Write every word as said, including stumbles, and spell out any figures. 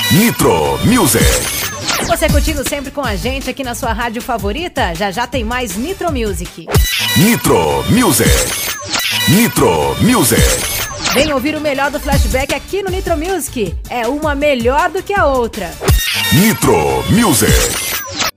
Nitro Music. Você curtindo sempre com a gente aqui na sua rádio favorita? Já já tem mais Nitro Music. Nitro Music. Nitro Music. Vem ouvir o melhor do flashback aqui no Nitro Music. É uma melhor do que a outra. Nitro Music.